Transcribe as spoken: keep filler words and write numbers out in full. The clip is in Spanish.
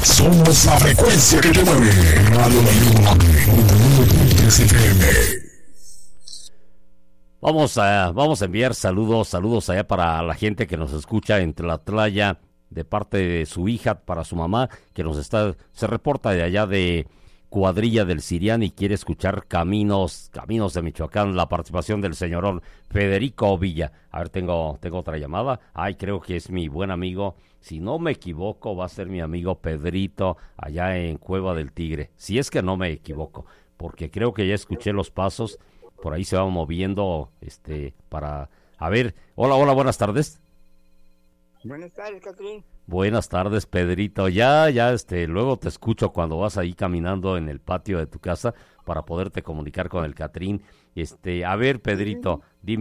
Somos la frecuencia que te mueve. Radio Mayimbe, F M. Vamos a, vamos a enviar saludos, saludos allá para la gente que nos escucha en Tlatlaya, de parte de su hija, para su mamá, que nos está, se reporta de allá de Cuadrilla del Sirián y quiere escuchar Caminos, Caminos de Michoacán, la participación del señorón Federico Villa. A ver, tengo, tengo otra llamada. Ay, creo que es mi buen amigo, si no me equivoco, va a ser mi amigo Pedrito, allá en Cueva del Tigre. Si es que no me equivoco, porque creo que ya escuché los pasos. Por ahí se va moviendo, este, para... A ver, hola, hola, buenas tardes. Buenas tardes, Catrín. Buenas tardes, Pedrito. Ya, ya, este, luego te escucho cuando vas ahí caminando en el patio de tu casa para poderte comunicar con el Catrín. Este, a ver, Pedrito, dime.